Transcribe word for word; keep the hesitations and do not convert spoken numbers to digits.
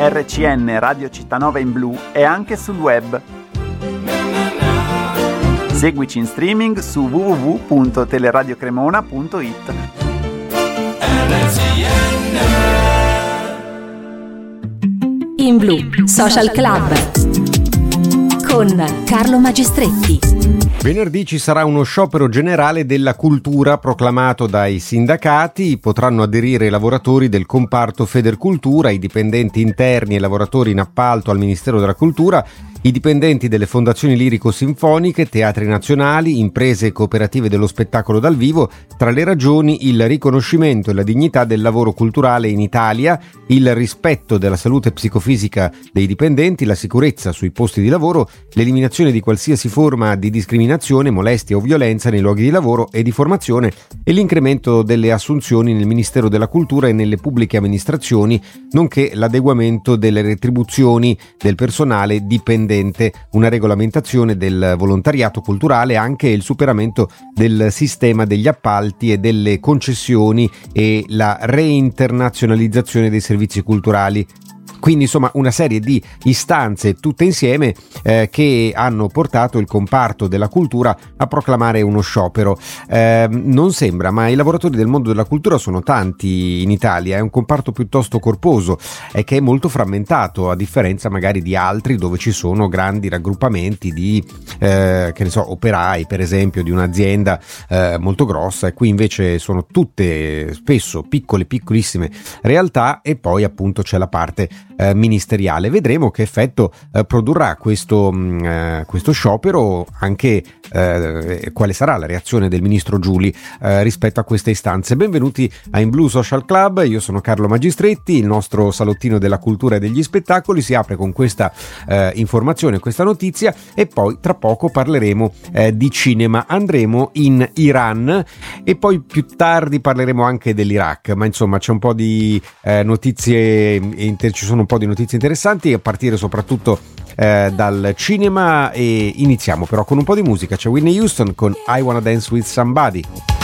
R C N Radio Cittànova in blu e anche sul web. Seguici in streaming su w w w punto teleradiocremona punto it. In Blu Social Club con Carlo Magistretti. Venerdì ci sarà uno sciopero generale della cultura proclamato dai sindacati. Potranno aderire i lavoratori del comparto Federcultura, i dipendenti interni e i lavoratori in appalto al Ministero della Cultura, i dipendenti delle fondazioni lirico-sinfoniche, teatri nazionali, imprese e cooperative dello spettacolo dal vivo. Tra le ragioni il riconoscimento e la dignità del lavoro culturale in Italia, il rispetto della salute psicofisica dei dipendenti, la sicurezza sui posti di lavoro, l'eliminazione di qualsiasi forma di discriminazione, molestia o violenza nei luoghi di lavoro e di formazione e l'incremento delle assunzioni nel Ministero della Cultura e nelle pubbliche amministrazioni, nonché l'adeguamento delle retribuzioni del personale dipendente, una regolamentazione del volontariato culturale, anche il superamento del sistema degli appalti e delle concessioni e la reinternazionalizzazione dei servizi culturali. Quindi insomma una serie di istanze tutte insieme eh, che hanno portato il comparto della cultura a proclamare uno sciopero. Eh, non sembra, ma i lavoratori del mondo della cultura sono tanti in Italia, è un comparto piuttosto corposo e che è molto frammentato, a differenza magari di altri dove ci sono grandi raggruppamenti di eh, che ne so, operai per esempio di un'azienda eh, molto grossa, e qui invece sono tutte spesso piccole piccolissime realtà, e poi appunto c'è la parte Eh, ministeriale. Vedremo che effetto eh, produrrà questo, mh, eh, questo sciopero, anche eh, quale sarà la reazione del ministro Giuli eh, rispetto a queste istanze. Benvenuti a In Blu Social Club, io sono Carlo Magistretti. Il nostro salottino della cultura e degli spettacoli si apre con questa eh, informazione, questa notizia, e poi tra poco parleremo eh, di cinema. Andremo in Iran e poi più tardi parleremo anche dell'Iraq, ma insomma c'è un po' di eh, notizie inter- ci sono un po' di notizie interessanti, a partire soprattutto eh, dal cinema, e iniziamo però con un po' di musica. C'è Whitney Houston con I Wanna Dance With Somebody.